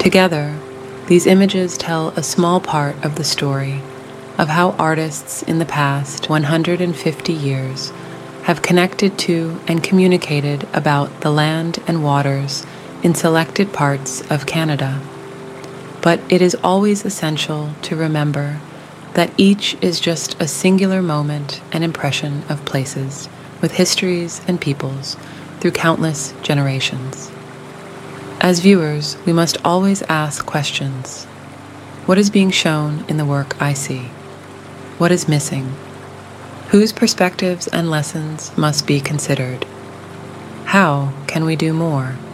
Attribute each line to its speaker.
Speaker 1: Together, these images tell a small part of the story of how artists in the past 150 years have connected to and communicated about the land and waters in selected parts of Canada. But it is always essential to remember that each is just a singular moment and impression of places with histories and peoples through countless generations. As viewers, we must always ask questions. What is being shown in the work I see? What is missing? Whose perspectives and lessons must be considered? How can we do more?